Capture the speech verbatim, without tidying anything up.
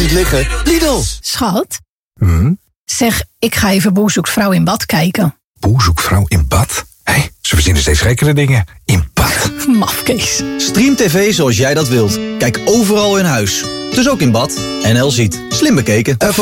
niet liggen? Lidl. Schat? Hm? Zeg, ik ga even Boer zoekt vrouw in bad kijken. Boer zoekt vrouw in bad? Hé, hey, ze verzinnen steeds gekkere dingen. In bad. Mafkees. Stream tv zoals jij dat wilt. Kijk overal in huis. Dus ook in bad. N L ziet. Slim bekeken.